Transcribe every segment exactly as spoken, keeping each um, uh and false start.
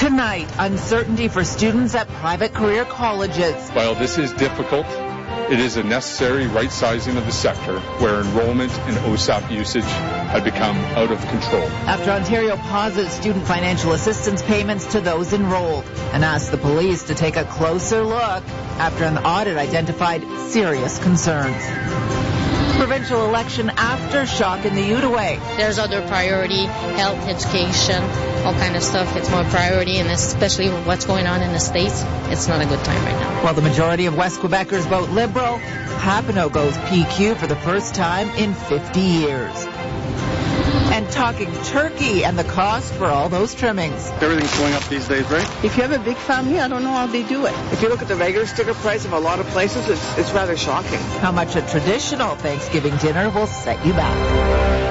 Tonight, uncertainty for students at private career colleges. While this is difficult, it is a necessary right-sizing of the sector where enrollment and O S A P usage had become out of control. After Ontario pauses student financial assistance payments to those enrolled and asks the police to take a closer look after an audit identified serious concerns. Provincial election aftershock in the Outaouais. There's other priority, health, education, all kind of stuff. It's more priority, and especially what's going on in the States, it's not a good time right now. While the majority of West Quebecers vote Liberal, Papineau goes P Q for the first time in fifty years. And talking turkey and the cost for all those trimmings. Everything's going up these days, right? If you have a big family, I don't know how they do it. If you look at the regular sticker price of a lot of places, it's, it's rather shocking. How much a traditional Thanksgiving dinner will set you back.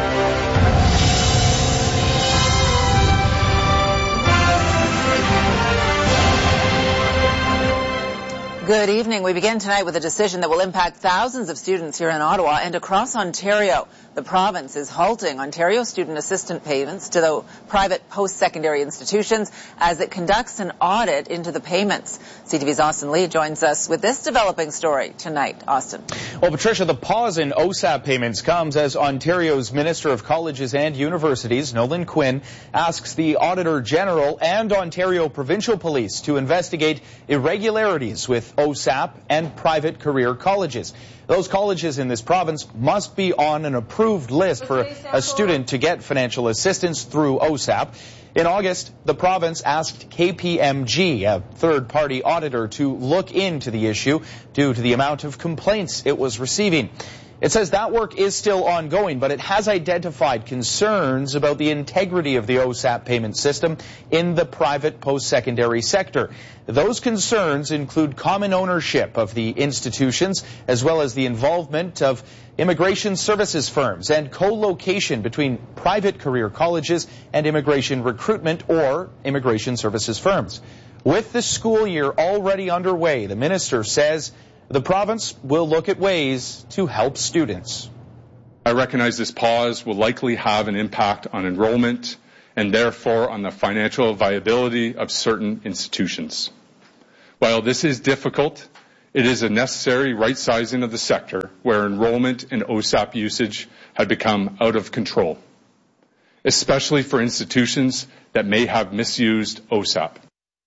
Good evening. We begin tonight with a decision that will impact thousands of students here in Ottawa and across Ontario. The province is halting Ontario student assistance payments to the private post-secondary institutions as it conducts an audit into the payments. C T V's Austin Lee joins us with this developing story tonight. Austin. Well, Patricia, the pause in O S A P payments comes as Ontario's Minister of Colleges and Universities, Nolan Quinn, asks the Auditor General and Ontario Provincial Police to investigate irregularities with O S A P and private career colleges. Those colleges in this province must be on an approved list for a student to get financial assistance through O S A P. In August, the province asked K P M G, a third-party auditor, to look into the issue due to the amount of complaints it was receiving. It says that work is still ongoing, but it has identified concerns about the integrity of the O S A P payment system in the private post-secondary sector. Those concerns include common ownership of the institutions, as well as the involvement of immigration services firms and co-location between private career colleges and immigration recruitment or immigration services firms. With the school year already underway, the minister says the province will look at ways to help students. I recognize this pause will likely have an impact on enrollment and therefore on the financial viability of certain institutions. While this is difficult, it is a necessary right-sizing of the sector where enrollment and O S A P usage had become out of control, especially for institutions that may have misused O S A P.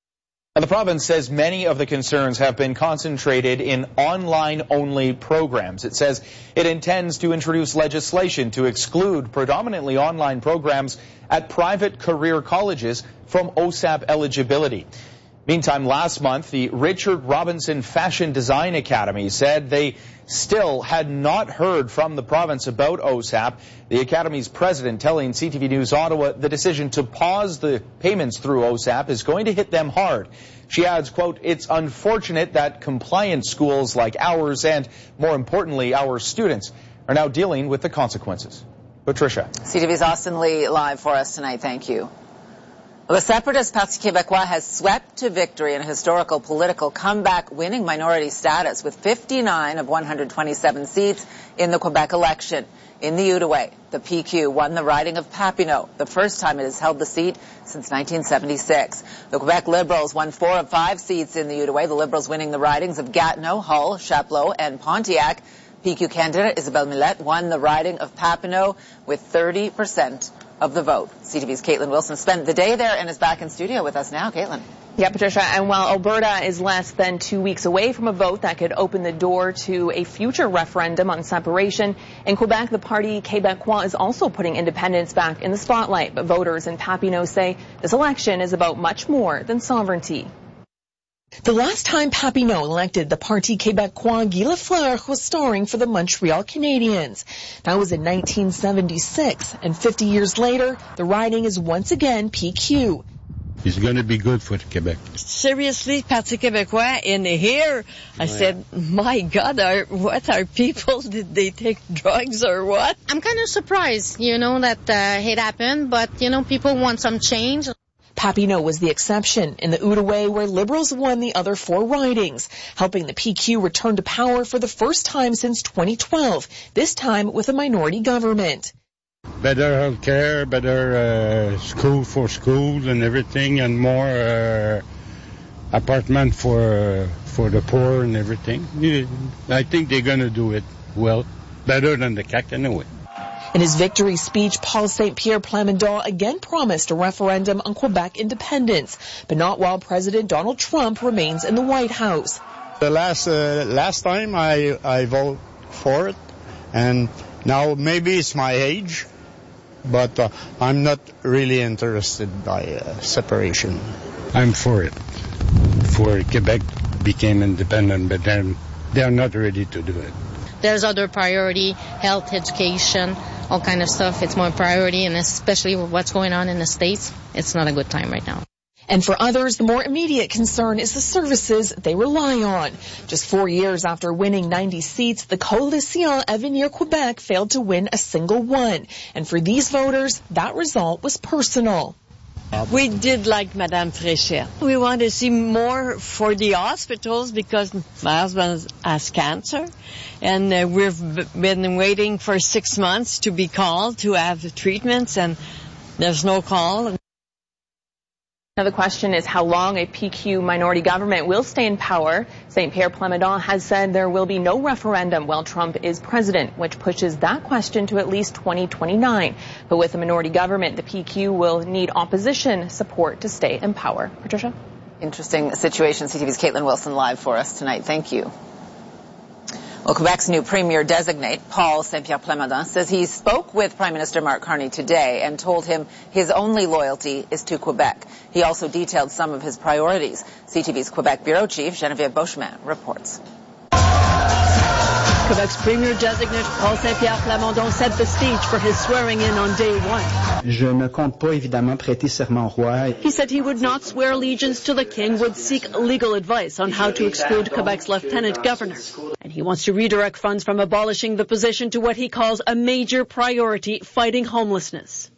The province says many of the concerns have been concentrated in online-only programs. It says it intends to introduce legislation to exclude predominantly online programs at private career colleges from O S A P eligibility. Meantime, last month, the Richard Robinson Fashion Design Academy said they still had not heard from the province about O S A P. The Academy's president telling C T V News Ottawa the decision to pause the payments through O S A P is going to hit them hard. She adds, quote, "It's unfortunate that compliant schools like ours and, more importantly, our students are now dealing with the consequences." Patricia. C T V's Austin Lee live for us tonight. Thank you. Well, the separatist Parti Québécois has swept to victory in a historical political comeback, winning minority status with fifty-nine of one hundred twenty-seven seats in the Quebec election. In the Outaouais, the P Q won the riding of Papineau, the first time it has held the seat since nineteen seventy-six. The Quebec Liberals won four of five seats in the Outaouais, the Liberals winning the ridings of Gatineau, Hull, Chapleau, and Pontiac. P Q candidate Isabelle Millette won the riding of Papineau with thirty percent of the vote. C T V's Caitlin Wilson spent the day there and is back in studio with us now. Caitlin. Yeah, Patricia, and while Alberta is less than two weeks away from a vote that could open the door to a future referendum on separation, in Quebec, the Parti Québécois is also putting independence back in the spotlight. But voters in Papineau say this election is about much more than sovereignty. The last time Papineau elected the Parti Québécois, Guy Lafleur was starring for the Montreal Canadiens. That was in nineteen seventy-six, and fifty years later, the riding is once again P Q. It's going to be good for Quebec. Seriously, Parti Québécois in here, I oh, said, yeah. My God, are, what are people? Did they take drugs or what? I'm kind of surprised, you know, that uh, it happened, but, you know, people want some change. Papineau was the exception in the Outaouais, where Liberals won the other four ridings, helping the P Q return to power for the first time since twenty twelve, this time with a minority government. Better health care, better uh, school for schools and everything, and more uh, apartment for uh, for the poor and everything. Yeah, I think they're going to do it well, better than the C A Q anyway. In his victory speech, Paul Saint Pierre Plamondon again promised a referendum on Quebec independence, but not while President Donald Trump remains in the White House. The last uh, last time I I voted for it, and now maybe it's my age, but uh, I'm not really interested by uh, separation. I'm for it. For Quebec became independent, but then they're not ready to do it. There's other priority, health, education, all kind of stuff. It's more priority, and especially with what's going on in the States, it's not a good time right now. And for others, the more immediate concern is the services they rely on. Just four years after winning ninety seats, the Coalition Avenir Quebec failed to win a single one. And for these voters, that result was personal. We did like Madame Fréchette. We want to see more for the hospitals because my husband has cancer, and uh, we've been waiting for six months to be called to have the treatments, and there's no call. Now the question is how long a P Q minority government will stay in power. Saint Pierre Plamondon has said there will be no referendum while Trump is president, which pushes that question to at least twenty twenty-nine. But with a minority government, the P Q will need opposition support to stay in power. Patricia? Interesting situation. C T V's Caitlin Wilson live for us tonight. Thank you. Well, Quebec's new premier-designate, Paul Saint Pierre Plamondon, says he spoke with Prime Minister Mark Carney today and told him his only loyalty is to Quebec. He also detailed some of his priorities. C T V's Quebec bureau chief, Geneviève Beauchemin, reports. Quebec's premier-designate Paul Saint Pierre Plamondon set the stage for his swearing-in on day one. Je ne compte pas évidemment prêter serment au roi. He said he would not swear allegiance to the king, would seek legal advice on how to exclude Quebec's lieutenant governor. And he wants to redirect funds from abolishing the position to what he calls a major priority, fighting homelessness.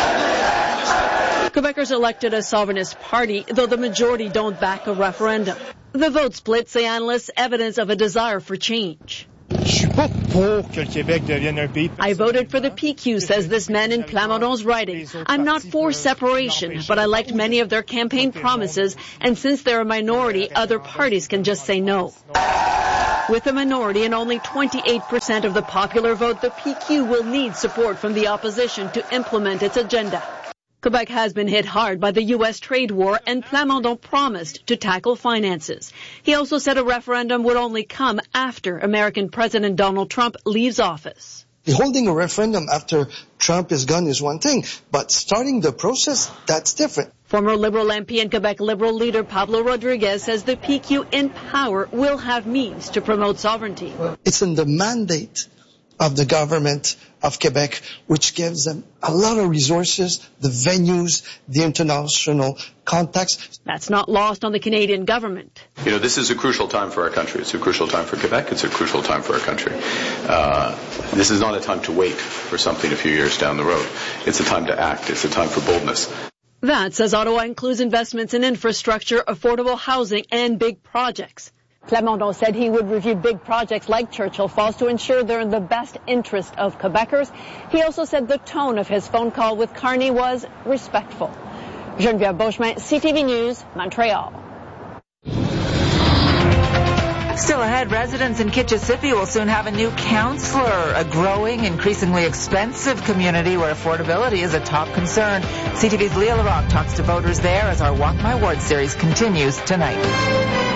Quebecers elected a sovereignist party, though the majority don't back a referendum. The vote split, say analysts, evidence of a desire for change. I voted for the P Q, says this man in Plamondon's writing. I'm not for separation, but I liked many of their campaign promises, and since they're a minority, other parties can just say no. With a minority and only twenty-eight percent of the popular vote, the P Q will need support from the opposition to implement its agenda. Quebec has been hit hard by the U S trade war, and Plamondon promised to tackle finances. He also said a referendum would only come after American President Donald Trump leaves office. Holding a referendum after Trump is gone is one thing, but starting the process, that's different. Former Liberal M P and Quebec Liberal leader Pablo Rodriguez says the P Q in power will have means to promote sovereignty. It's in the mandate of the government of Quebec, which gives them a lot of resources, the venues, the international contacts. That's not lost on the Canadian government. You know, this is a crucial time for our country. It's a crucial time for Quebec. It's a crucial time for our country. Uh, this is not a time to wait for something a few years down the road. It's a time to act. It's a time for boldness. That, says Ottawa, includes investments in infrastructure, affordable housing, and big projects. Plamondon said he would review big projects like Churchill Falls to ensure they're in the best interest of Quebecers. He also said the tone of his phone call with Carney was respectful. Geneviève Beauchemin, C T V News, Montreal. Still ahead, residents in Kitchissippi will soon have a new councillor, a growing, increasingly expensive community where affordability is a top concern. C T V's Leah Larocque talks to voters there as our Walk My Ward series continues tonight.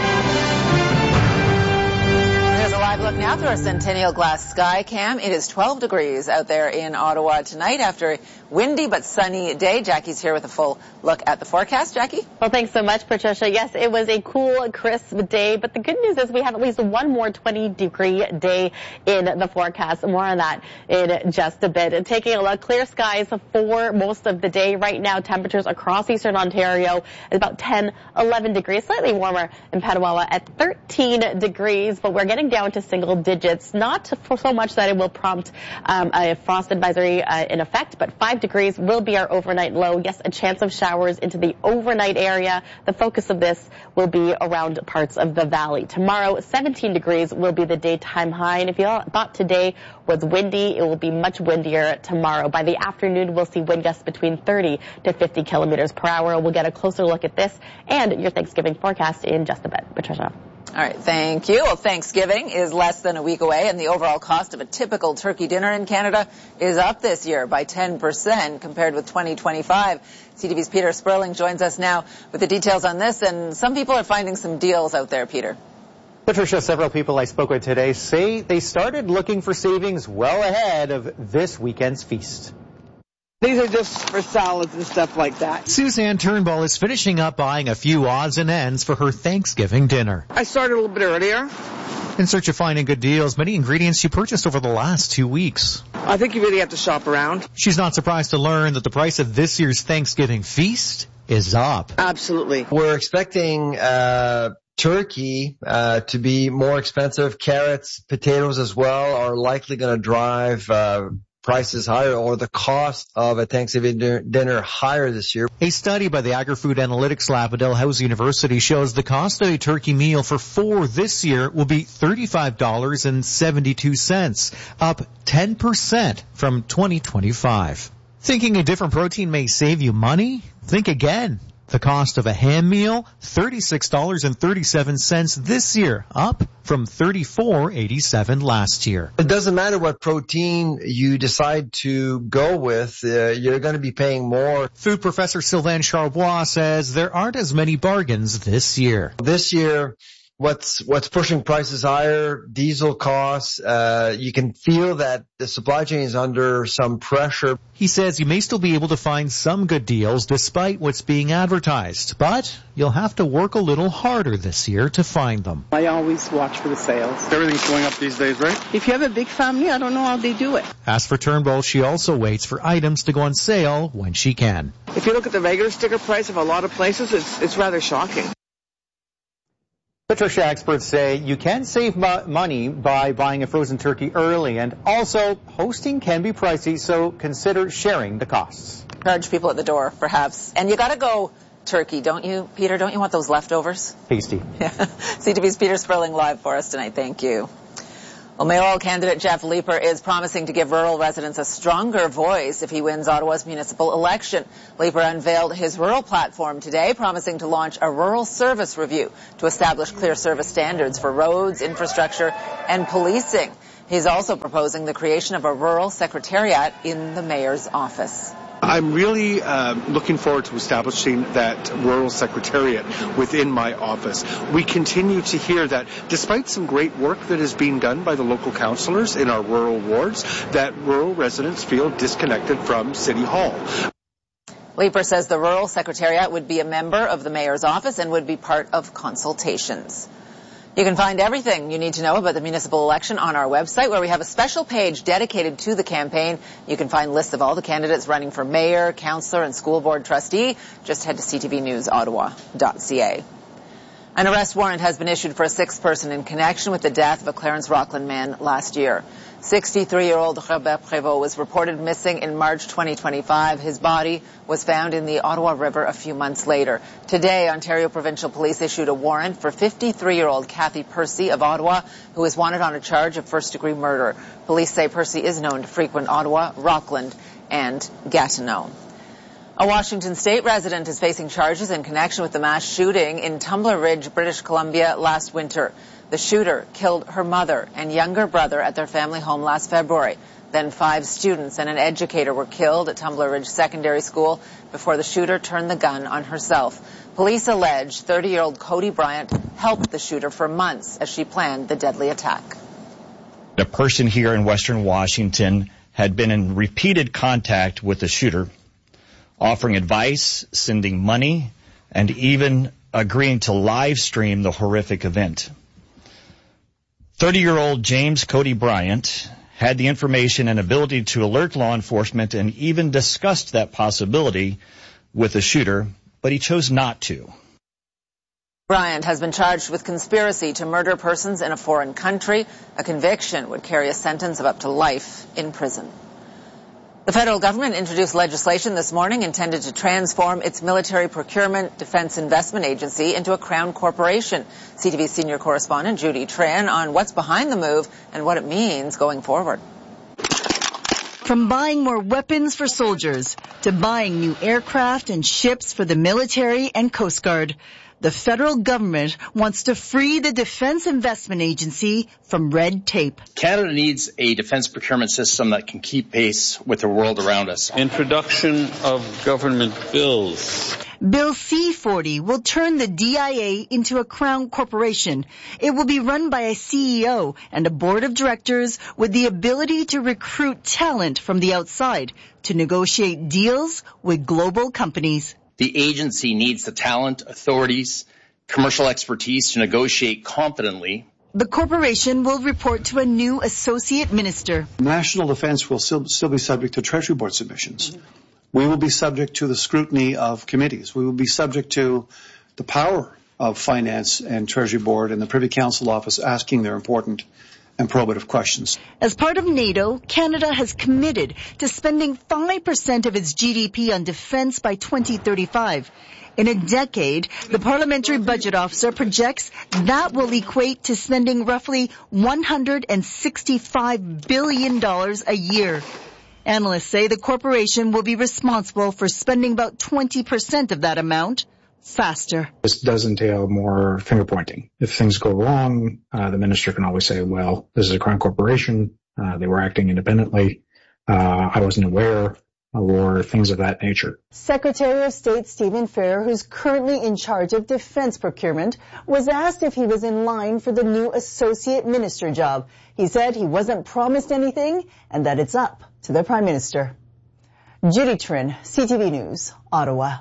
Live look now through our Centennial Glass Sky Cam. It is twelve degrees out there in Ottawa tonight after a windy but sunny day. Jackie's here with a full look at the forecast. Jackie? Well, thanks so much, Patricia. Yes, it was a cool, crisp day, but the good news is we have at least one more twenty degree day in the forecast. More on that in just a bit. And taking a look, clear skies for most of the day. Right now, temperatures across eastern Ontario at about ten, eleven degrees, slightly warmer in Petawawa at thirteen degrees, but we're getting down to to single digits. Not for so much that it will prompt um, a frost advisory uh, in effect, but five degrees will be our overnight low. Yes, a chance of showers into the overnight area. The focus of this will be around parts of the valley. Tomorrow, seventeen degrees will be the daytime high. And if you thought today was windy, it will be much windier tomorrow. By the afternoon, we'll see wind gusts between thirty to fifty kilometers per hour. We'll get a closer look at this and your Thanksgiving forecast in just a bit. Patricia. All right, thank you. Well, Thanksgiving is less than a week away, and the overall cost of a typical turkey dinner in Canada is up this year by ten percent compared with twenty twenty-five. C T V's Peter Sperling joins us now with the details on this, and some people are finding some deals out there, Peter. Patricia, several people I spoke with today say they started looking for savings well ahead of this weekend's feast. These are just for salads and stuff like that. Suzanne Turnbull is finishing up buying a few odds and ends for her Thanksgiving dinner. I started a little bit earlier. In search of finding good deals, many ingredients she purchased over the last two weeks. I think you really have to shop around. She's not surprised to learn that the price of this year's Thanksgiving feast is up. Absolutely. We're expecting uh turkey uh to be more expensive. Carrots, potatoes as well are likely going to drive uh prices higher, or the cost of a Thanksgiving dinner higher this year. A study by the Agri-Food Analytics Lab at Dalhousie University shows the cost of a turkey meal for four this year will be thirty-five dollars and seventy-two cents, up ten percent from twenty twenty-five. Thinking a different protein may save you money? Think again. The cost of a ham meal, thirty-six dollars and thirty-seven cents this year, up from thirty-four dollars and eighty-seven cents last year. It doesn't matter what protein you decide to go with, uh, you're going to be paying more. Food professor Sylvain Charbois says there aren't as many bargains this year. This year, what's what's pushing prices higher, diesel costs. Uh, you can feel that the supply chain is under some pressure. He says you may still be able to find some good deals despite what's being advertised, but you'll have to work a little harder this year to find them. I always watch for the sales. Everything's going up these days, right? If you have a big family, I don't know how they do it. As for Turnbull, she also waits for items to go on sale when she can. If you look at the regular sticker price of a lot of places, it's it's rather shocking. Patricia, experts say you can save mo- money by buying a frozen turkey early, and also hosting can be pricey, so consider sharing the costs. Charge people at the door, perhaps. And you got to go turkey, don't you, Peter? Don't you want those leftovers? Tasty. Yeah. C T V's Peter Sperling live for us tonight. Thank you. Well, mayoral candidate Jeff Leeper is promising to give rural residents a stronger voice if he wins Ottawa's municipal election. Leeper unveiled his rural platform today, promising to launch a rural service review to establish clear service standards for roads, infrastructure, and policing. He's also proposing the creation of a rural secretariat in the mayor's office. I'm really uh, looking forward to establishing that rural secretariat within my office. We continue to hear that despite some great work that is being done by the local councillors in our rural wards, that rural residents feel disconnected from City Hall. Leeper says the rural secretariat would be a member of the mayor's office and would be part of consultations. You can find everything you need to know about the municipal election on our website, where we have a special page dedicated to the campaign. You can find lists of all the candidates running for mayor, councillor, and school board trustee. Just head to c t v news ottawa dot c a. An arrest warrant has been issued for a sixth person in connection with the death of a Clarence Rockland man last year. sixty-three-year-old Robert Prévost was reported missing in March twenty twenty-five. His body was found in the Ottawa River a few months later. Today, Ontario Provincial Police issued a warrant for fifty-three-year-old Kathy Percy of Ottawa, who is wanted on a charge of first-degree murder. Police say Percy is known to frequent Ottawa, Rockland, and Gatineau. A Washington state resident is facing charges in connection with the mass shooting in Tumbler Ridge, British Columbia last winter. The shooter killed her mother and younger brother at their family home last February. Then five students and an educator were killed at Tumbler Ridge Secondary School before the shooter turned the gun on herself. Police allege thirty-year-old Cody Bryant helped the shooter for months as she planned the deadly attack. A person here in Western Washington had been in repeated contact with the shooter, offering advice, sending money, and even agreeing to live stream the horrific event. thirty-year-old James Cody Bryant had the information and ability to alert law enforcement and even discussed that possibility with the shooter, but he chose not to. Bryant has been charged with conspiracy to murder persons in a foreign country. A conviction would carry a sentence of up to life in prison. The federal government introduced legislation this morning intended to transform its military procurement defense investment agency into a crown corporation. C T V senior correspondent Judy Trin on what's behind the move and what it means going forward. From buying more weapons for soldiers to buying new aircraft and ships for the military and Coast Guard, the federal government wants to free the Defense Investment Agency from red tape. Canada needs a defense procurement system that can keep pace with the world around us. Introduction of government bills. Bill C forty will turn the D I A into a crown corporation. It will be run by a C E O and a board of directors with the ability to recruit talent from the outside to negotiate deals with global companies. The agency needs the talent, authorities, commercial expertise to negotiate confidently. The corporation will report to a new associate minister. National defense will still, still be subject to Treasury Board submissions. Mm-hmm. We will be subject to the scrutiny of committees. We will be subject to the power of Finance and Treasury Board and the Privy Council office asking their important and probative questions. As part of NATO, Canada has committed to spending five percent of its G D P on defense by twenty thirty-five. In a decade, the Parliamentary Budget Officer projects that will equate to spending roughly one hundred sixty-five billion dollars a year. Analysts say the corporation will be responsible for spending about twenty percent of that amount faster. This does entail more finger pointing. If things go wrong, uh, the minister can always say, well, this is a crown corporation. Uh, they were acting independently. Uh, I wasn't aware, or things of that nature. Secretary of State Stephen Fair, who's currently in charge of defense procurement, was asked if he was in line for the new associate minister job. He said he wasn't promised anything and that it's up to the Prime Minister. Judy Trin, C T V News, Ottawa.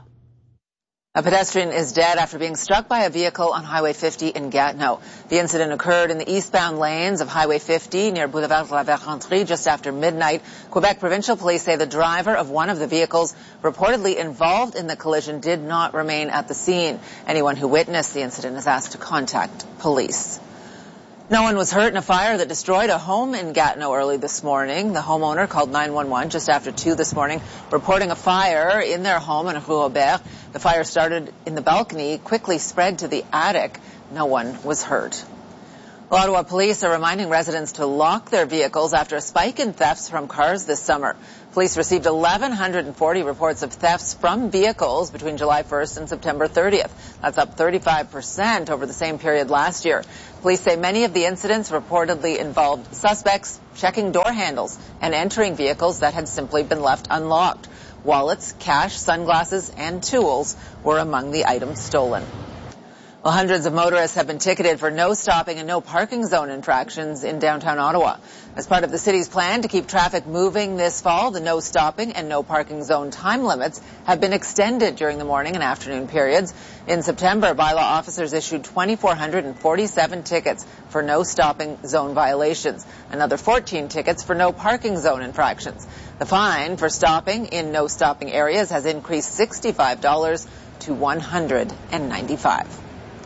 A pedestrian is dead after being struck by a vehicle on Highway fifty in Gatineau. The incident occurred in the eastbound lanes of Highway fifty near Boulevard La Vérendrye just after midnight. Quebec Provincial Police say the driver of one of the vehicles reportedly involved in the collision did not remain at the scene. Anyone who witnessed the incident is asked to contact police. No one was hurt in a fire that destroyed a home in Gatineau early this morning. The homeowner called nine one one just after two this morning, reporting a fire in their home in Rue Aubert. The fire started in the balcony, quickly spread to the attic. No one was hurt. Ottawa police are reminding residents to lock their vehicles after a spike in thefts from cars this summer. Police received one thousand one hundred forty reports of thefts from vehicles between July first and September thirtieth. That's up thirty-five percent over the same period last year. Police say many of the incidents reportedly involved suspects checking door handles and entering vehicles that had simply been left unlocked. Wallets, cash, sunglasses, and tools were among the items stolen. Well, hundreds of motorists have been ticketed for no stopping and no parking zone infractions in downtown Ottawa. As part of the city's plan to keep traffic moving this fall, the no stopping and no parking zone time limits have been extended during the morning and afternoon periods. In September, bylaw officers issued two thousand four hundred forty-seven tickets for no stopping zone violations, another fourteen tickets for no parking zone infractions. The fine for stopping in no stopping areas has increased sixty-five dollars to one hundred ninety-five dollars.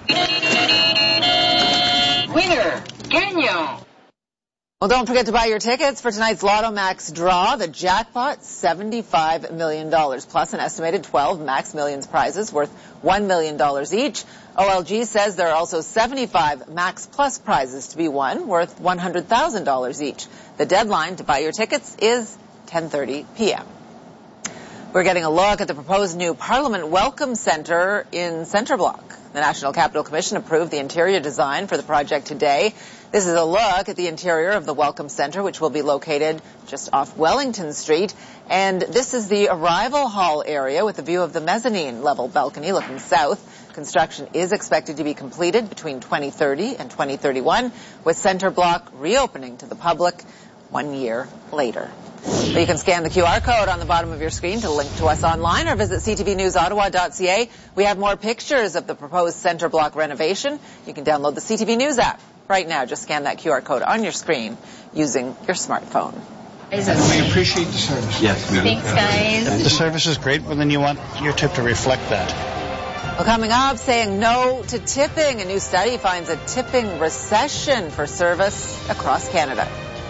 Winner, Gagnon. Well, don't forget to buy your tickets for tonight's Lotto Max draw. The jackpot, seventy-five million dollars, plus an estimated twelve Max Millions prizes worth one million dollars each. O L G says there are also seventy-five Max Plus prizes to be won worth one hundred thousand dollars each. The deadline to buy your tickets is ten thirty p.m. We're getting a look at the proposed new Parliament Welcome Centre in Centre Block. The National Capital Commission approved the interior design for the project today. This is a look at the interior of the Welcome Centre, which will be located just off Wellington Street. And this is the arrival hall area with a view of the mezzanine level balcony looking south. Construction is expected to be completed between twenty thirty and twenty thirty-one, with Centre Block reopening to the public one year later. Well, you can scan the Q R code on the bottom of your screen to link to us online or visit c t v news ottawa dot c a. We have more pictures of the proposed Centre Block renovation. You can download the C T V News app right now. Just scan that Q R code on your screen using your smartphone. We appreciate the service. Yes, we do. Thanks, guys. The service is great, but then you want your tip to reflect that. Well, coming up, saying no to tipping. A new study finds a tipping recession for service across Canada.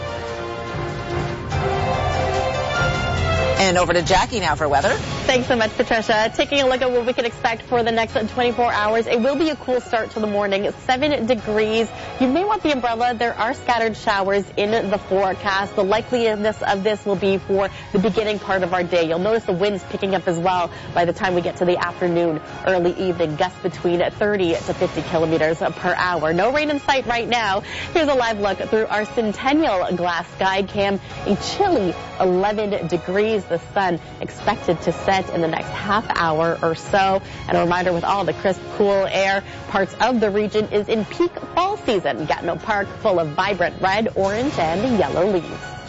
And over to Jackie now for weather. Thanks so much, Patricia. Taking a look at what we can expect for the next twenty-four hours. It will be a cool start to the morning. seven degrees. You may want the umbrella. There are scattered showers in the forecast. The likeliness of this will be for the beginning part of our day. You'll notice the winds picking up as well by the time we get to the afternoon, early evening. Gusts between thirty to fifty kilometers per hour. No rain in sight right now. Here's a live look through our Centennial Glass Sky Cam. A chilly eleven degrees. The sun expected to set in the next half hour or so. And a reminder, with all the crisp, cool air, parts of the region is in peak fall season. Gatineau Park full of vibrant red, orange, and yellow leaves.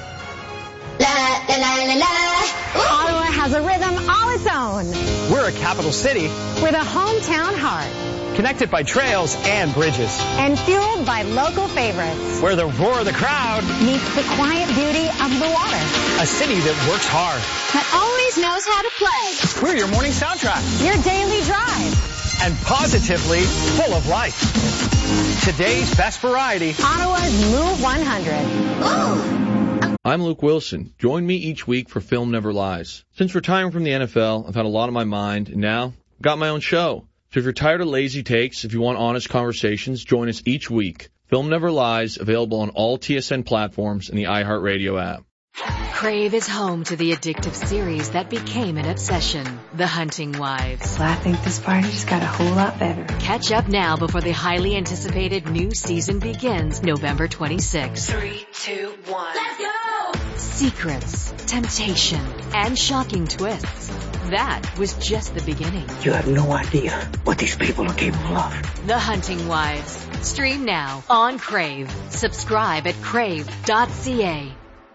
La, la, la, la, la. Ottawa has a rhythm all its own. We're a capital city with a hometown heart. Connected by trails and bridges. And fueled by local favorites. Where the roar of the crowd meets the quiet beauty of the water. A city that works hard. That always knows how to play. We're your morning soundtrack. Your daily drive. And positively full of life. Today's best variety. Ottawa's Move one hundred. Ooh. I'm Luke Wilson. Join me each week for Film Never Lies. Since retiring from the N F L, I've had a lot on my mind, and now I've got my own show. So if you're tired of lazy takes, if you want honest conversations, join us each week. Film Never Lies, available on all T S N platforms and the iHeartRadio app. Crave is home to the addictive series that became an obsession, The Hunting Wives. Well, I think this party just got a whole lot better. Catch up now before the highly anticipated new season begins November twenty-sixth. Three, two, one. Let's go! Secrets, temptation, and shocking twists. That was just the beginning. You have no idea what these people are capable of. The Hunting Wives. Stream now on Crave. Subscribe at crave dot c a.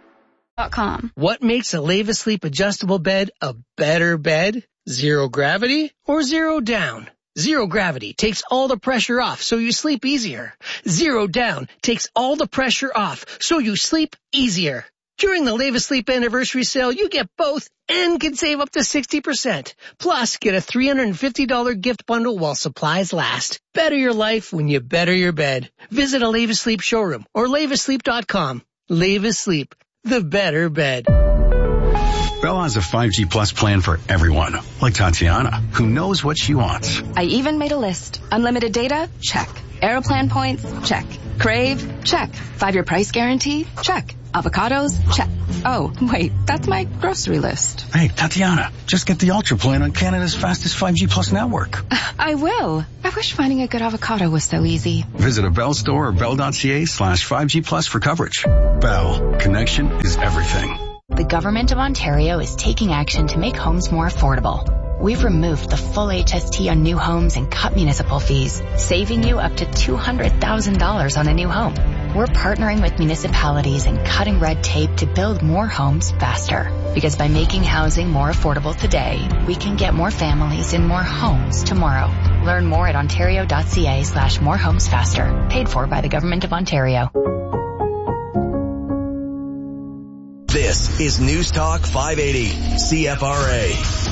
What makes a Leva Sleep adjustable bed a better bed? Zero gravity or zero down? Zero gravity takes all the pressure off so you sleep easier. Zero down takes all the pressure off so you sleep easier. During the Leva Sleep anniversary sale, you get both and can save up to sixty percent. Plus, get a three hundred fifty dollars gift bundle while supplies last. Better your life when you better your bed. Visit a Leva Sleep showroom or leva sleep dot com. Leva Sleep, the better bed. Bell has a five G Plus plan for everyone, like Tatiana, who knows what she wants. I even made a list. Unlimited data? Check. Aeroplan points? Check. Crave? Check. Five-year price guarantee? Check. Avocados? Check. Oh, wait, that's my grocery list. Hey, Tatiana, just get the Ultra plan on Canada's fastest five G Plus network. I will. I wish finding a good avocado was so easy. Visit a Bell store or bell dot c a slash five G plus for coverage. Bell. Connection is everything. The Government of Ontario is taking action to make homes more affordable. We've removed the full H S T on new homes and cut municipal fees, saving you up to two hundred thousand dollars on a new home. We're partnering with municipalities and cutting red tape to build more homes faster. Because by making housing more affordable today, we can get more families in more homes tomorrow. Learn more at ontario dot c a slash more homes faster. Paid for by the Government of Ontario. This is News Talk five eighty, C F R A.